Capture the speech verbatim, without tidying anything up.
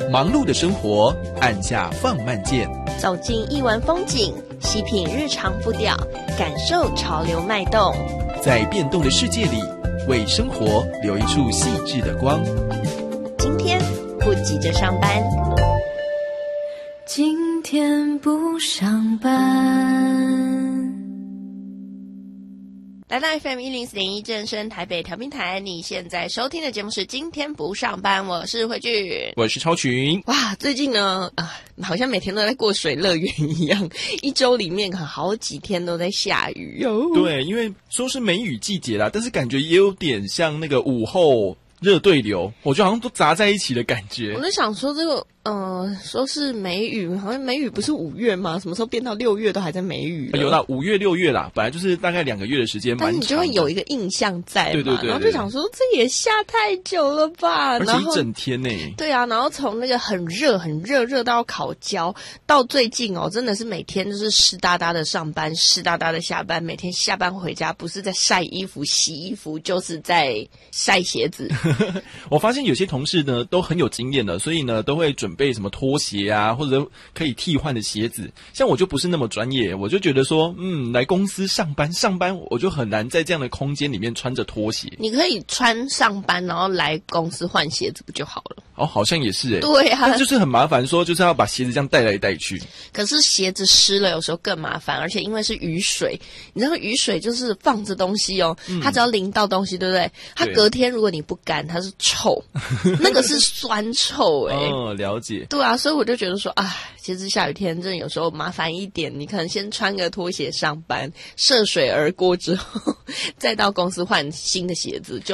忙碌的生活，按下放慢键， 走进艺文风景，细品日常步调，感受潮流脉动， 在变动的世界里，为生活留一处细致的光。 今天不急着上班， 今天不上班。 来到 F M 一零四点一正声台北调频台，你现在收听的节目是今天不上班，我是慧聚， 我是超群。 哇，最近呢啊，好像每天都在过水乐园一样，一周里面好几天都在下雨哦。 对，因为说是梅雨季节啦，但是感觉也有点像那个午后热对流，我觉得好像都杂在一起的感觉。 我在想说这个呃，说是梅雨，好像梅雨不是五月吗？什么时候变到六月都还在梅雨了？ 有啦，五月六月啦，本来就是大概两个月的时间，蛮长的。 但是你就会有一个印象在嘛， 对对 对, 对， 然后就想说这也下太久了吧， 而且一整天呢、欸。 对啊，然后从那个很热很热热到烤焦，到最近哦，真的是每天就是湿哒哒的上班，湿哒哒的下班，每天下班回家不是在晒衣服、洗衣服，就是在晒鞋子。 我发现有些同事呢都很有经验的，所以呢都会准备什么拖鞋啊，或者可以替换的鞋子。像我就不是那么专业，我就觉得说，嗯，来公司上班上班，我就很难在这样的空间里面穿着拖鞋。 你可以穿上班，然后来公司换鞋子不就好了？ 哦，好像也是诶。 对啊， 但就是很麻烦，说就是要把鞋子这样带来带去。 可是鞋子湿了，有时候更麻烦，而且因为是雨水，你知道雨水就是放着东西哦，嗯、它只要淋到东西，对不对？它隔天如果你不干，它是臭，那个是酸臭诶、欸。 哦，了解。 对啊，所以我就觉得说，啊，其实下雨天真的有时候麻烦一点，你可能先穿个拖鞋上班，涉水而过之后，再到公司换新的鞋子就